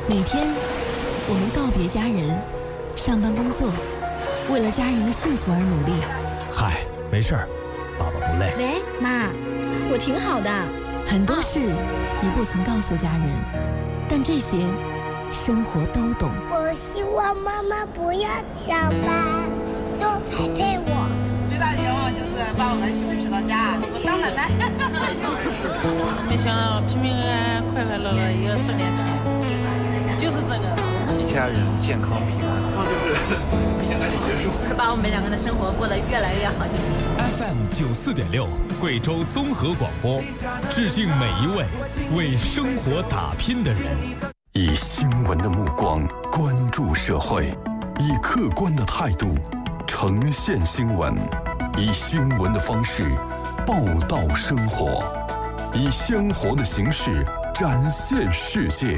每天，我们告别家人，上班工作，为了家人的幸福而努力。 嗨，没事儿，爸爸不累。 喂，妈，我挺好的。 很多事你不曾告诉家人，但这些生活都懂。 我希望妈妈不要上班，多陪陪我。 最大的愿望就是把我儿媳妇娶到家，我当奶奶。 没想到平平安安、快快乐乐也要挣点钱，就是这个。 一家人健康平安， 就是先赶紧结束， 把我们两个的生活过得越来越好就行。 FM 94.6，贵州综合广播，致敬每一位为生活打拼的人。 以新闻的目光关注社会，以客观的态度呈现新闻，以新闻的方式报道生活，以鲜活的形式展现世界。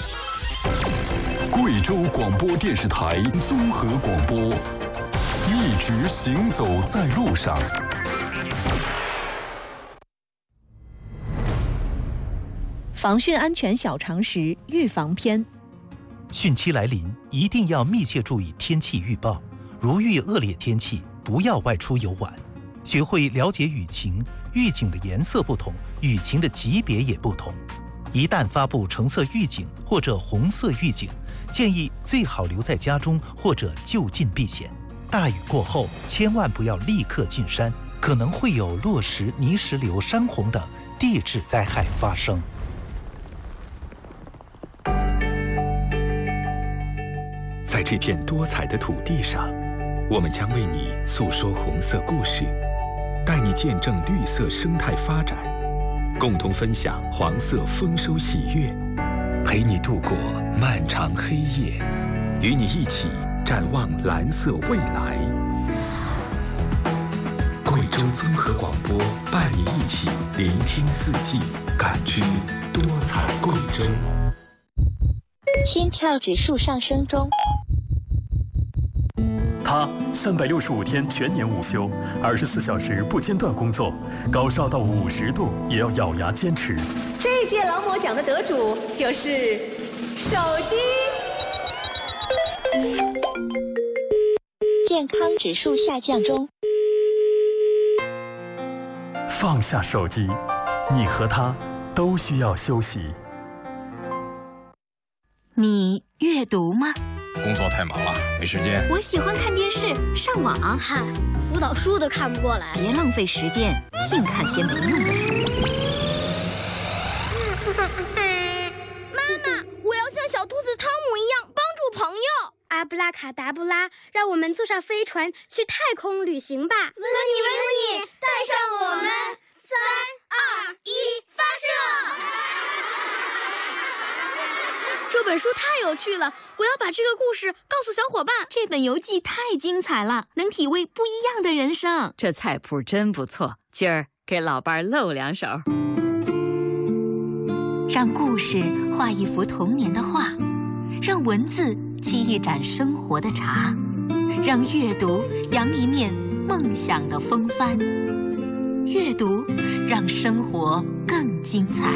贵州广播电视台综合广播，一直行走在路上。 防汛安全小常识预防篇。 汛期来临，一定要密切注意天气预报。如遇恶劣天气，不要外出游玩。学会了解雨情，预警的颜色不同，雨情的级别也不同。一旦发布橙色预警或者红色预警，建议最好留在家中或者就近避险。大雨过后，千万不要立刻进山，可能会有落石、泥石流、山洪等地质灾害发生。 在这片多彩的土地上，我们将为你诉说红色故事，带你见证绿色生态发展，共同分享黄色丰收喜悦，陪你度过漫长黑夜，与你一起展望蓝色未来。贵州综合广播伴你一起聆听四季，感知多彩贵州。 心跳指数上升中。 他365天全年无休，24小时不间断工作，高烧到50度也要咬牙坚持。 这届劳模奖的得主就是手机。 健康指数下降中。 放下手机，你和他都需要休息。 你阅读吗？ 工作太忙了，没时间。 我喜欢看电视、上网。 嗨，辅导书都看不过来。 别浪费时间，净看些没用的书。 妈妈，我要像小兔子汤姆一样帮助朋友。阿布拉卡达布拉，让我们坐上飞船去太空旅行吧！温妮，带上我们！3、2、1，发射！ 这本书太有趣了，我要把这个故事告诉小伙伴。 这本游记太精彩了，能体味不一样的人生。 这菜谱真不错，今儿给老伴儿露2手。 让故事画一幅童年的画，让文字沏一盏生活的茶，让阅读扬一面梦想的风帆。阅读让生活更精彩。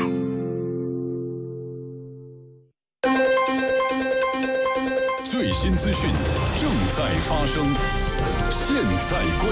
最新资讯正在发生，现在关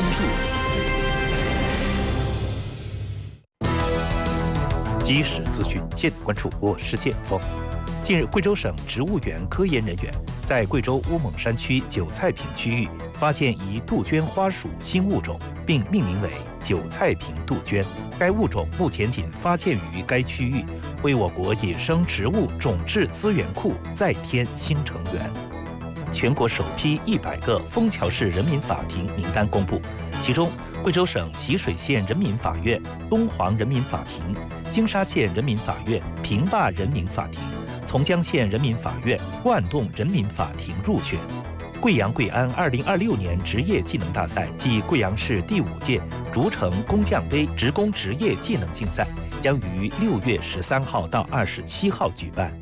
注。即时资讯，现在关注。我是建峰。近日，贵州省植物园科研人员在贵州乌蒙山区韭菜坪区域发现一杜鹃花属新物种，并命名为韭菜坪杜鹃。该物种目前仅发现于该区域，为我国野生植物种质资源库再添新成员。全国首批100个枫桥市人民法庭名单公布，其中贵州省习水县人民法院、东黄人民法庭、金沙县人民法院、平坝人民法庭、从江县人民法院、万洞人民法庭入选。贵阳贵安2026年职业技能大赛暨贵阳市第5届竹城工匠杯职工职业技能竞赛将于6月13号到27号举办。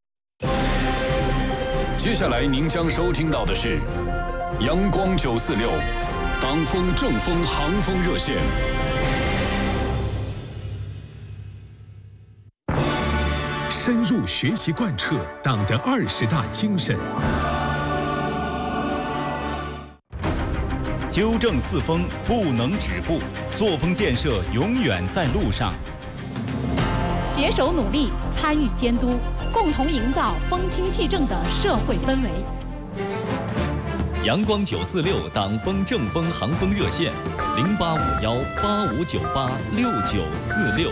接下来您将收听到的是阳光946港风正风航风热线。 深入学习贯彻党的20大精神。 纠正四风不能止步，作风建设永远在路上。 携手努力，参与监督，共同营造风清气正的社会氛围。 阳光946党风正风航风热线：085185986946。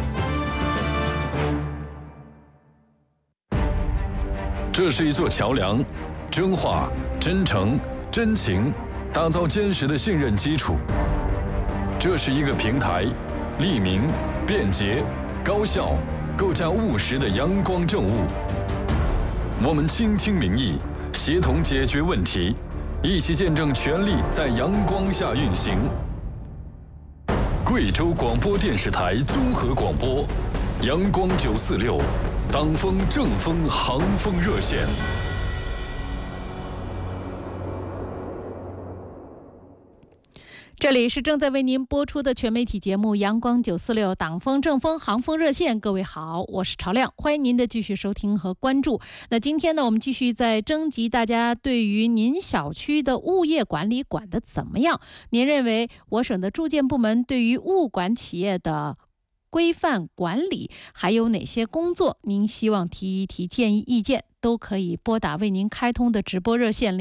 这是一座桥梁，真话、真诚、真情，打造坚实的信任基础。这是一个平台，利民、便捷、高效，构架务实的阳光政务。我们倾听民意，协同解决问题，一起见证权力在阳光下运行。贵州广播电视台综合广播，阳光946，党风正风航风热线。 这里是正在为您播出的全媒体节目《阳光946党风正风航风热线》。各位好，我是朝亮，欢迎您的继续收听和关注。那今天呢，我们继续在征集大家对于您小区的物业管理管得怎么样？您认为我省的住建部门对于物管企业的规范管理还有哪些工作您希望提一提建议意见，都可以拨打为您开通的直播热线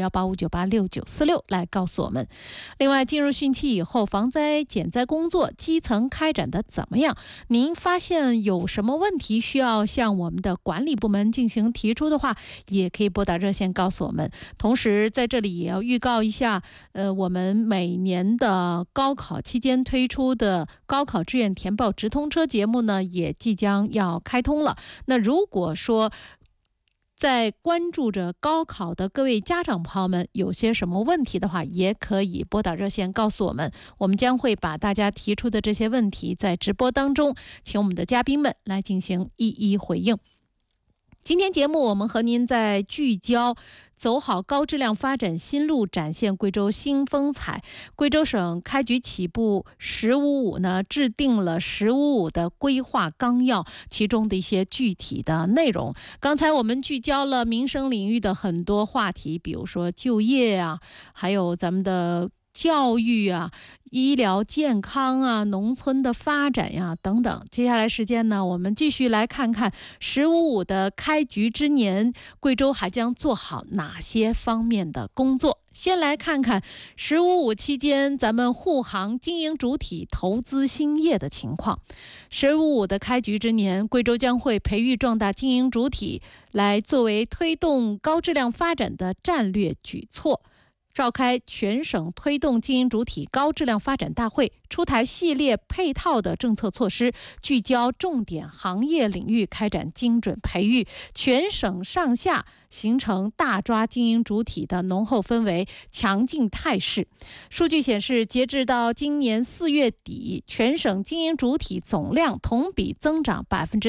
085185986946来告诉我们。另外，进入汛期以后，防灾减灾工作基层开展的怎么样？您发现有什么问题需要向我们的管理部门进行提出的话，也可以拨打热线告诉我们。同时在这里也要预告一下，我们每年的高考期间推出的高考志愿填报直通车节目呢，也即将要开通了。那如果说在关注着高考的各位家长朋友们有些什么问题的话，也可以拨打热线告诉我们，我们将会把大家提出的这些问题在直播当中请我们的嘉宾们来进行一一回应。今天节目我们和您在聚焦走好高质量发展新路，展现贵州新风采。贵州省开局起步1055呢，制定了1055的规划纲要，其中的一些具体的内容。刚才我们聚焦了民生领域的很多话题，比如说就业啊，还有咱们的教育啊、医疗健康啊、农村的发展呀等等。接下来时间呢，我们继续来看看1055的开局之年，贵州还将做好哪些方面的工作。先来看看1055期间咱们护航经营主体投资兴业的情况。1055的开局之年，贵州将会培育壮大经营主体，来作为推动高质量发展的战略举措。召开全省推动经营主体高质量发展大会，出台系列配套的政策措施，聚焦重点行业领域开展精准培育，全省上下形成大抓经营主体的浓厚氛围、强劲态势。数据显示，截至到今年4月底，全省经营主体总量同比增长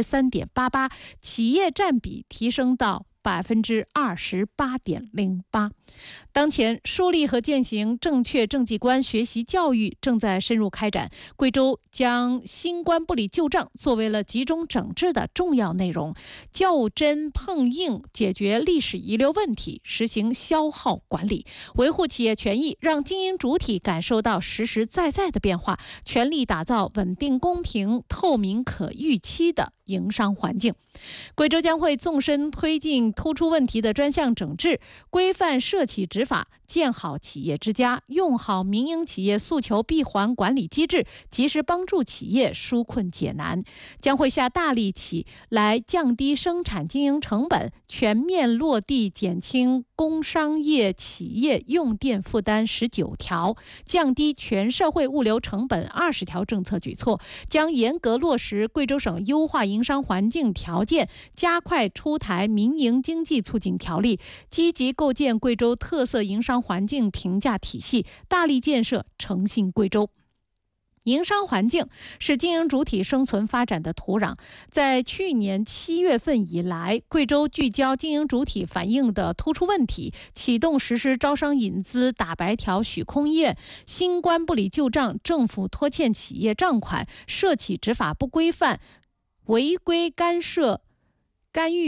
3.88%，企业占比提升到28.08%。当前树立和践行正确政绩观学习教育正在深入开展，贵州将新冠不理旧账作为了集中整治的重要内容，较真碰硬解决历史遗留问题，实行消耗管理，维护企业权益，让经营主体感受到实实在在的变化，全力打造稳定、公平、透明、可预期的营商环境。贵州将会纵深推进突出问题的专项整治，规范涉企执法，建好企业之家，用好民营企业诉求闭环管理机制，及时帮助企业纾困解难。将会下大力气来降低生产经营成本，全面落地减轻工商业企业用电负担19条，降低全社会物流成本20条政策举措，将严格落实贵州省优化营商环境条件，加快出台民营经济促进条例，积极构建贵州特色营商环境评价体系，大力建设诚信贵州。营商环境是经营主体生存发展的土壤。在去年7月份以来，贵州聚焦经营主体反映的突出问题，启动实施招商引资打白条许空业、新冠不理旧账、政府拖欠企业账款、涉企执法不规范、违规干涉干预